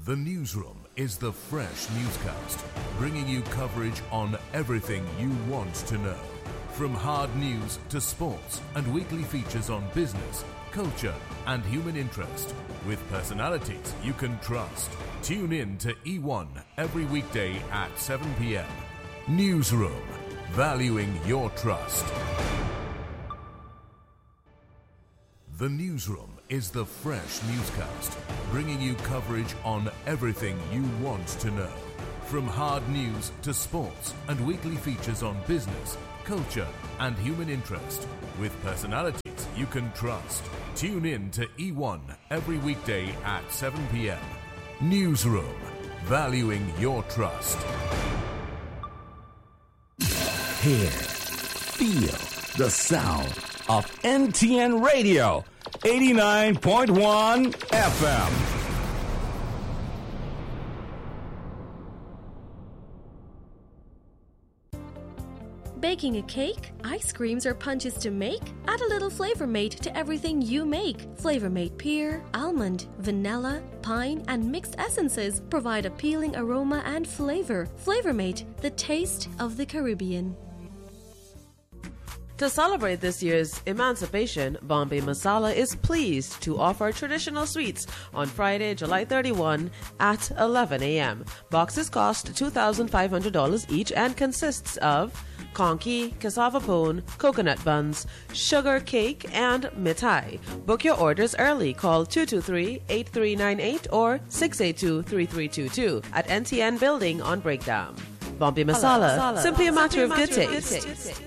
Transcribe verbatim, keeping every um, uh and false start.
The Newsroom is the fresh newscast, bringing you coverage on everything you want to know. From hard news to sports and weekly features on business, culture and human interest, with personalities you can trust. Tune in to E one every weekday at seven p.m. Newsroom, valuing your trust. The Newsroom is the fresh newscast, bringing you coverage on everything you want to know. From hard news to sports and weekly features on business, culture and human interest, with personalities you can trust. Tune in to E one every weekday at seven p.m. Newsroom, valuing your trust. Hear, feel the sound of N T N Radio, eighty-nine point one F M. Baking a cake, ice creams, or punches to make? Add a little Flavor Mate to everything you make. Flavor Mate pear, almond, vanilla, pine, and mixed essences provide appealing aroma and flavor. Flavor Mate, the taste of the Caribbean. To celebrate this year's emancipation, Bombay Masala is pleased to offer traditional sweets on Friday, July thirty-first at eleven a.m. Boxes cost two thousand five hundred dollars each and consists of conky, cassava pone, coconut buns, sugar cake, and mithai. Book your orders early. Call two two three, eight three nine eight or six eight two, three three two two at N T N Building on Breakdown. Bombay Masala, simply a matter of good taste.